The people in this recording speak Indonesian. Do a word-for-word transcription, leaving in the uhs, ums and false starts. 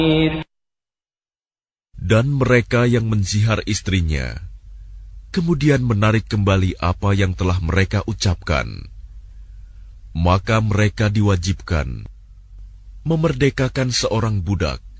Dan mereka yang menzihar istrinya, kemudian menarik kembali apa yang telah mereka ucapkan, maka mereka diwajibkan memerdekakan seorang budak